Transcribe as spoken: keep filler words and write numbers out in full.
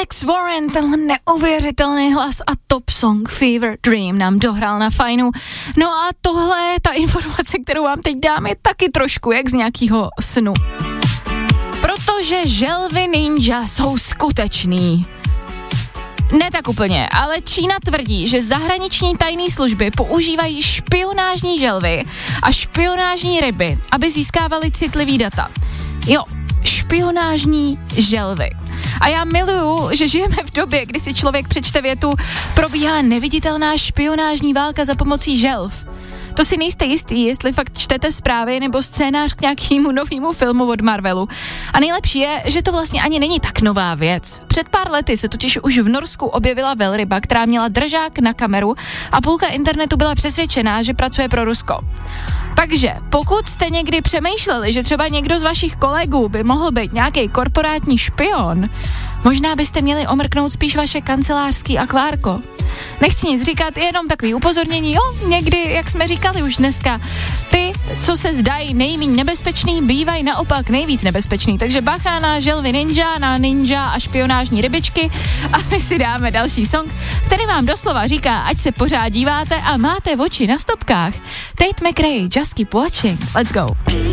Alex Warren, tenhle neuvěřitelný hlas a top song Fever Dream nám dohrál na fajnu. No a tohle, ta informace, kterou vám teď dám, je taky trošku jak z nějakého snu. Protože želvy ninja jsou skutečný. Ne tak úplně, ale Čína tvrdí, že zahraniční tajné služby používají špionážní želvy a špionážní ryby, aby získávaly citlivý data. Jo, špionážní želvy. A já miluju, že žijeme v době, kdy si člověk přečte větu: probíhá neviditelná špionážní válka za pomocí želv. To si nejste jistý, jestli fakt čtete zprávy nebo scénář k nějakému novému filmu od Marvelu. A nejlepší je, že to vlastně ani není tak nová věc. Před pár lety se totiž už v Norsku objevila velryba, která měla držák na kameru a půlka internetu byla přesvědčená, že pracuje pro Rusko. Takže pokud jste někdy přemýšleli, že třeba někdo z vašich kolegů by mohl být nějaký korporátní špion, možná byste měli omrknout spíš vaše kancelářský akvárko. Nechci nic říkat, jenom takový upozornění, jo, někdy, jak jsme říkali už dneska, ty, co se zdají nejméně nebezpečný, bývají naopak nejvíc nebezpečný, takže bacha na želvy ninja, na ninja a špionážní rybičky a my si dáme další song, který vám doslova říká, ať se pořád díváte a máte oči na stopkách. Tate McRae, Just Keep Watching, let's go.